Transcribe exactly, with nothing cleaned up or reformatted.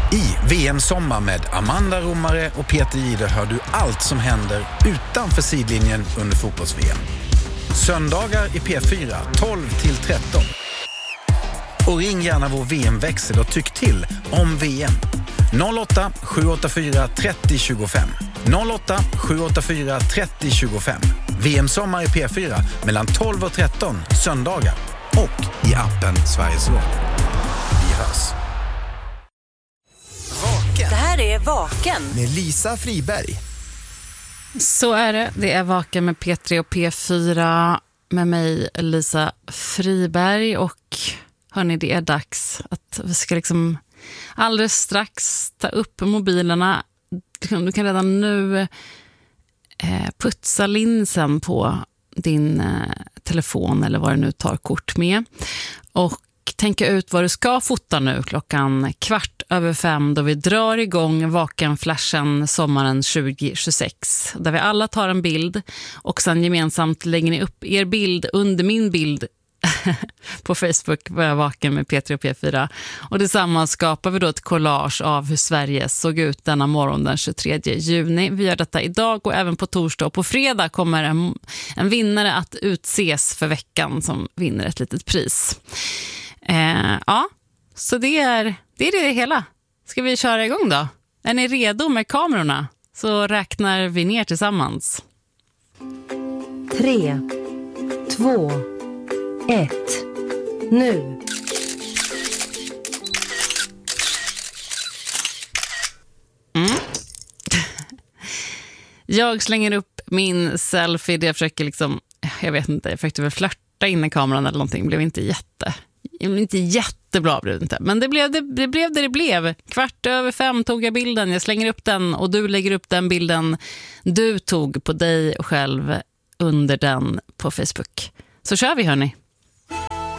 I V M-sommar med Amanda Romare och Peter Jihde hör du allt som händer utanför sidlinjen under fotbolls-V M. Söndagar i P fyra tolv till tretton. Och ring gärna vår V M-växel och tyck till om V M. noll åtta sju åtta fyra tre noll två fem. noll åtta sju åtta fyra tre noll två fem. V M-sommar i P fyra mellan tolv och tretton söndagar. Och i appen Sveriges Radio. Vi hörs. Det här är Vaken med Lisa Friberg. Så är det. Det är Vaken med P tre och P fyra med mig, Lisa Friberg. Och hörni, det är dags att vi ska liksom alldeles strax ta upp mobilerna. Du kan redan nu eh, putsa linsen på din eh, telefon eller vad du nu tar kort med. Och tänka ut vad du ska fota nu klockan kvart över fem då vi drar igång Vaken-flashen sommaren tjugo tjugosex. Där vi alla tar en bild och sen gemensamt lägger ni upp er bild under min bild på Facebook på Vaken med P tre och P fyra. Och tillsammans skapar vi då ett collage av hur Sverige såg ut denna morgon den tjugotredje juni. Vi gör detta idag och även på torsdag, och på fredag kommer en, en vinnare att utses för veckan som vinner ett litet pris. Eh, ja, så det är, det är det hela. Ska vi köra igång då? Är ni redo med kamerorna? Så räknar vi ner tillsammans. Tre, två, ett, nu. Mm. Jag slänger upp min selfie där jag försöker liksom, jag vet inte, jag försökte väl flörta in i kameran eller någonting. Blev inte jätte, inte jättebra blev det inte. Men det blev det, det blev det det blev. Kvart över fem tog jag bilden. Jag slänger upp den och du lägger upp den bilden du tog på dig själv under den på Facebook. Så kör vi, hörni.